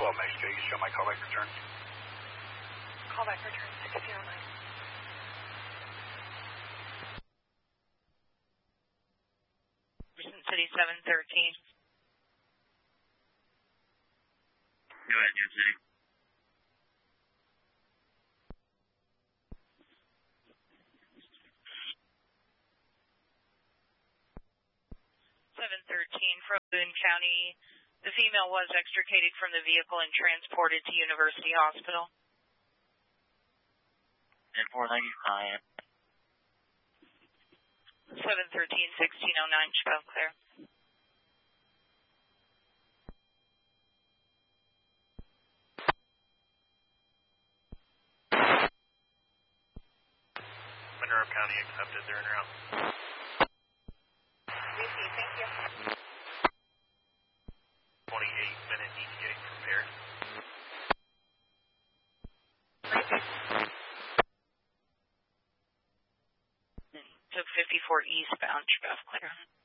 12 Mexico. You can show my callback return. Callback return 1609. City 713. Go ahead, Jim City. 713 from Boone County. The female was extricated from the vehicle and transported to University Hospital. And 495. 713, 1609, Chicago clear. Monroe County accepted. They're in route. Thank you. 28-minute ETA prepared. Took 54 eastbound, Chicago clear.